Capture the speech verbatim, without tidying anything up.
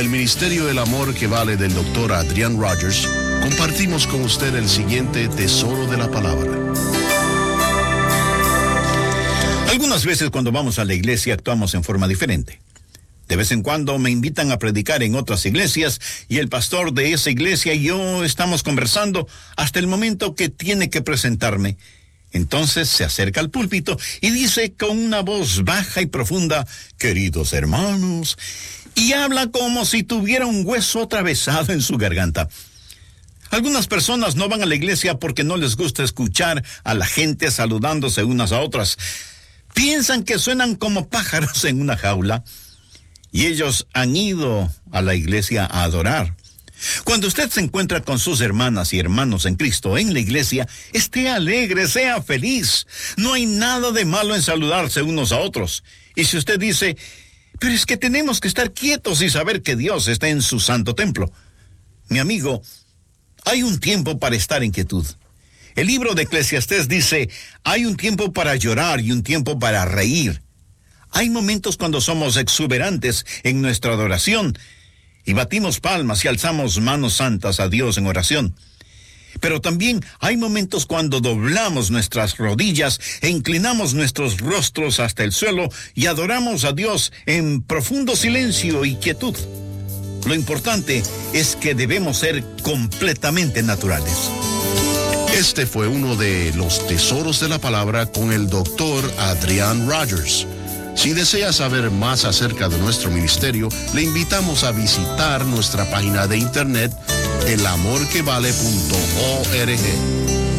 Del Ministerio El Amor que Vale del doctor Adrián Rogers, compartimos con usted el siguiente tesoro de la palabra. Algunas veces cuando vamos a la iglesia actuamos en forma diferente. De vez en cuando me invitan a predicar en otras iglesias y el pastor de esa iglesia y yo estamos conversando hasta el momento que tiene que presentarme. Entonces se acerca al púlpito y dice con una voz baja y profunda: queridos hermanos, y habla como si tuviera un hueso atravesado en su garganta. Algunas personas no van a la iglesia porque no les gusta escuchar a la gente saludándose unas a otras. Piensan que suenan como pájaros en una jaula. Y ellos han ido a la iglesia a adorar. Cuando usted se encuentra con sus hermanas y hermanos en Cristo en la iglesia, esté alegre, sea feliz. No hay nada de malo en saludarse unos a otros. Y si usted dice: pero es que tenemos que estar quietos y saber que Dios está en su santo templo. Mi amigo, hay un tiempo para estar en quietud. El libro de Eclesiastés dice: hay un tiempo para llorar y un tiempo para reír. Hay momentos cuando somos exuberantes en nuestra adoración y batimos palmas y alzamos manos santas a Dios en oración. Pero también hay momentos cuando doblamos nuestras rodillas e inclinamos nuestros rostros hasta el suelo y adoramos a Dios en profundo silencio y quietud. Lo importante es que debemos ser completamente naturales. Este fue uno de los tesoros de la palabra con el doctor Adrián Rogers. Si desea saber más acerca de nuestro ministerio, le invitamos a visitar nuestra página de internet el amor que vale punto org.